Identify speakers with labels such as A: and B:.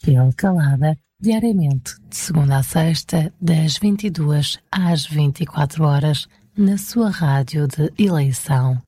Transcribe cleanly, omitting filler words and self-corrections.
A: Ele Calada, diariamente, de segunda a sexta, das 22 às 24 horas, na sua rádio de eleição.